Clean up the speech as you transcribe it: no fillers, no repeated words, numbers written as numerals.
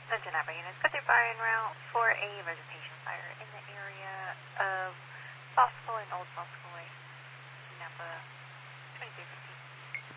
The Geneva units, got their fire en route for a vegetation fire in the area.